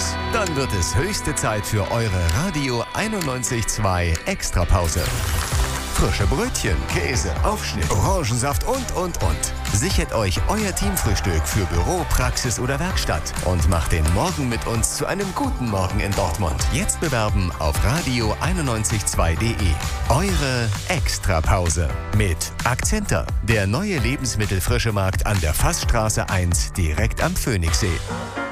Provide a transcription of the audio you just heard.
aus? Dann wird es höchste Zeit für eure Radio 91.2 Extrapause. Frische Brötchen, Käse, Aufschnitt, Orangensaft und. Sichert euch euer Teamfrühstück für Büro, Praxis oder Werkstatt und macht den Morgen mit uns zu einem guten Morgen in Dortmund. Jetzt bewerben auf radio992.de. Eure Extrapause mit Akzenta, der neue Lebensmittelfrischemarkt an der Fassstraße 1 direkt am Phoenixsee.